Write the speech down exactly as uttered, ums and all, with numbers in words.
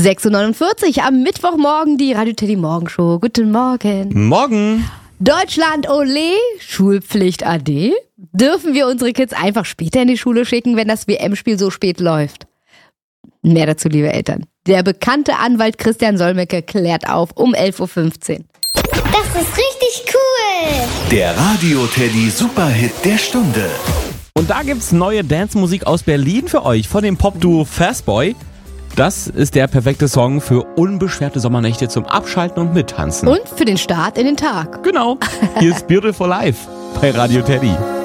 sechs Uhr neunundvierzig am Mittwochmorgen die Radio Teddy Morgenshow. Guten Morgen. Morgen. Deutschland, ole, Schulpflicht ade. Dürfen wir unsere Kids einfach später in die Schule schicken, wenn das W M-Spiel so spät läuft? Mehr dazu, liebe Eltern. Der bekannte Anwalt Christian Solmecke klärt auf um elf Uhr fünfzehn. Das ist richtig cool. Der Radio Teddy Superhit der Stunde. Und da gibt's neue Dance-Musik aus Berlin für euch von dem Pop-Duo Fastboy. Das ist der perfekte Song für unbeschwerte Sommernächte zum Abschalten und Mittanzen. Und für den Start in den Tag. Genau. Hier ist Beautiful Life bei Radio Teddy.